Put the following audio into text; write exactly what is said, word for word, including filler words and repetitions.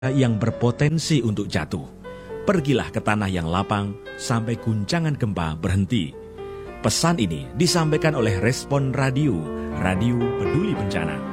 yang berpotensi untuk jatuh. Pergilah ke tanah yang lapang sampai guncangan gempa berhenti. Pesan ini disampaikan oleh Respon Radio, Radio Peduli Bencana.